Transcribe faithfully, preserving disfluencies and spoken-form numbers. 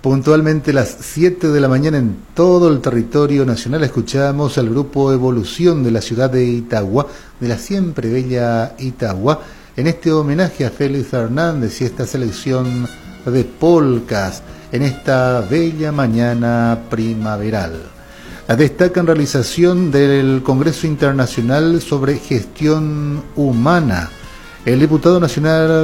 Puntualmente las siete de la mañana en todo el territorio nacional escuchamos al grupo Evolución de la ciudad de Itagua, de la siempre bella Itagua, en este homenaje a Félix Hernández y esta selección de polcas en esta bella mañana primaveral. Destacan realización del Congreso Internacional sobre Gestión Humana. El diputado nacional